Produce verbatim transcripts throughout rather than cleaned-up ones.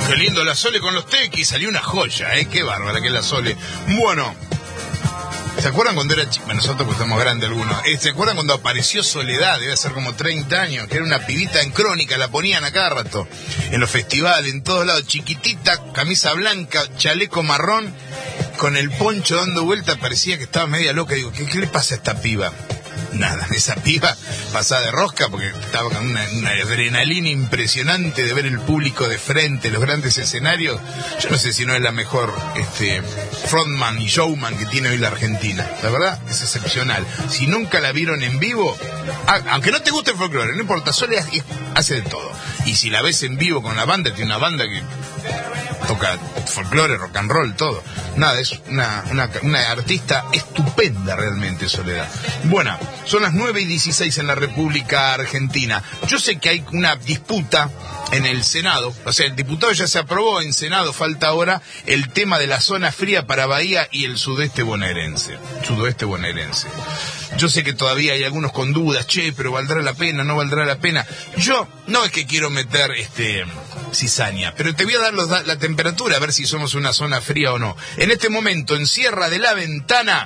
Qué lindo la Sole con los tequis, salió una joya, ¿eh? Qué bárbara que es la Sole. Bueno, ¿se acuerdan cuando era chica? Bueno, nosotros pues estamos grandes algunos. Eh, ¿Se acuerdan cuando apareció Soledad? Debe ser como treinta años, que era una pibita en Crónica, la ponían a cada rato. En los festivales, en todos lados, chiquitita, camisa blanca, chaleco marrón, con el poncho dando vuelta, parecía que estaba media loca. Digo, ¿qué, qué le pasa a esta piba? Nada, esa piba pasada de rosca porque estaba con una, una adrenalina impresionante de ver el público de frente, los grandes escenarios. Yo no sé si no es la mejor este, frontman y showman que tiene hoy la Argentina. La verdad, es excepcional. Si nunca la vieron en vivo, ah, aunque no te guste el folclore, no importa, Sole hace de todo. Y si la ves en vivo con la banda, tiene una banda que toca folclore, rock and roll, todo. Nada, es una, una, una artista estupenda realmente, Soledad. Bueno, son las nueve y dieciséis en la República Argentina. Yo sé que hay una disputa en el Senado, o sea, el diputado ya se aprobó en Senado, falta ahora el tema de la zona fría para Bahía y el sudeste bonaerense, sudoeste bonaerense. Yo sé que todavía hay algunos con dudas, che, pero ¿valdrá la pena? ¿No valdrá la pena? Yo no es que quiero meter este cizaña, pero te voy a dar los, la temperatura, a ver si somos una zona fría o no. En este momento, en Sierra de la Ventana,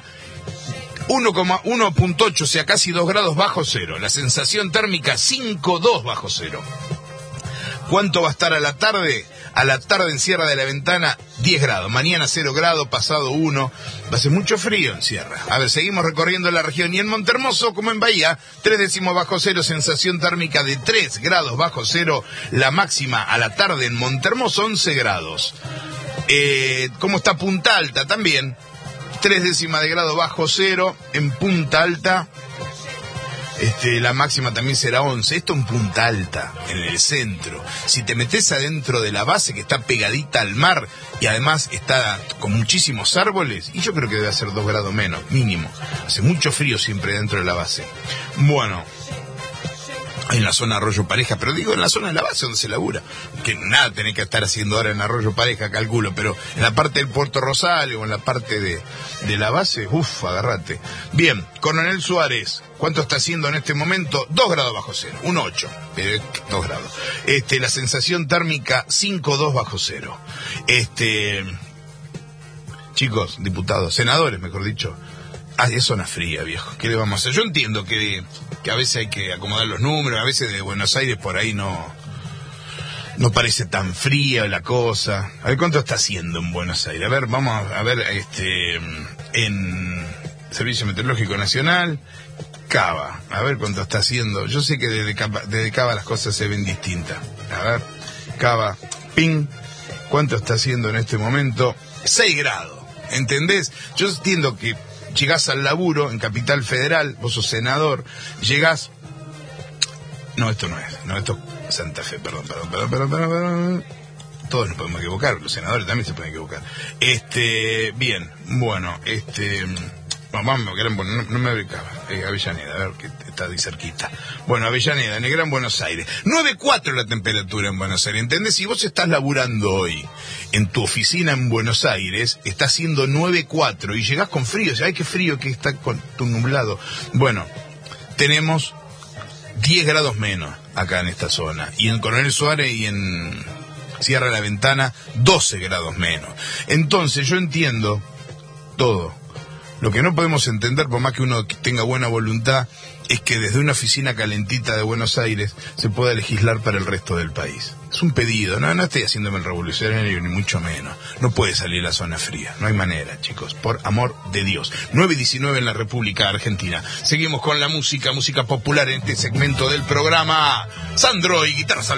uno coma uno punto ocho, o sea, casi dos grados bajo cero. La sensación térmica, cinco coma dos bajo cero. ¿Cuánto va a estar a la tarde? A la tarde en Sierra de la Ventana, diez grados. Mañana cero grados, pasado uno. Va a ser mucho frío en Sierra. A ver, seguimos recorriendo la región. Y en Montermoso, como en Bahía, tres décimos bajo cero, sensación térmica de tres grados bajo cero. La máxima a la tarde en Montermoso, once grados. Eh, ¿Cómo está Punta Alta? También, tres décimas de grado bajo cero en Punta Alta. Este, la máxima también será once. Esto en Punta Alta, en el centro. Si te metes adentro de la base, que está pegadita al mar y además está con muchísimos árboles, y yo creo que debe ser dos grados menos, mínimo. Hace mucho frío siempre dentro de la base. Bueno, en la zona Arroyo Pareja, pero digo en la zona de la base donde se labura, que nada tenés que estar haciendo ahora en Arroyo Pareja, calculo, pero en la parte del Puerto Rosario o en la parte de, de la base, uff, agárrate. Bien, Coronel Suárez, ¿cuánto está haciendo en este momento? dos grados bajo cero, uno coma ocho, pero dos grados. Este, la sensación térmica, cinco coma dos bajo cero. Este, chicos, diputados, senadores, mejor dicho, ah, es zona fría, viejo. ¿Qué le vamos a hacer? Yo entiendo que, que a veces hay que acomodar los números, a veces de Buenos Aires por ahí no, no parece tan fría la cosa. A ver cuánto está haciendo en Buenos Aires. A ver, vamos a ver, este, en Servicio Meteorológico Nacional, Cava. A ver cuánto está haciendo. Yo sé que desde Cava, desde Cava las cosas se ven distintas. A ver, Cava, ping, ¿cuánto está haciendo en este momento? seis grados. ¿Entendés? Yo entiendo que llegás al laburo en Capital Federal, vos sos senador, llegás... No, esto no es, no, esto es Santa Fe, perdón, perdón, perdón, perdón, perdón, perdón. Todos nos podemos equivocar, los senadores también se pueden equivocar. Este, bien, bueno, este... Vamos, no, no me ubicaba, eh, Avellaneda, a ver que está ahí cerquita. Bueno, Avellaneda, en el Gran Buenos Aires. nueve coma cuatro la temperatura en Buenos Aires, ¿entendés? Si vos estás laburando hoy en tu oficina en Buenos Aires, está haciendo nueve coma cuatro y llegás con frío, o sea, ay, qué frío que está con tu nublado. Bueno, tenemos diez grados menos acá en esta zona. Y en Coronel Suárez y en Sierra de la Ventana, doce grados menos. Entonces, yo entiendo todo. Lo que no podemos entender, por más que uno tenga buena voluntad, es que desde una oficina calentita de Buenos Aires se pueda legislar para el resto del país. Es un pedido, no, no estoy haciéndome el revolucionario ni mucho menos. No puede salir la zona fría, no hay manera, chicos, por amor de Dios. nueve diecinueve en la República Argentina. Seguimos con la música, música popular en este segmento del programa. Sandro y Guitarras al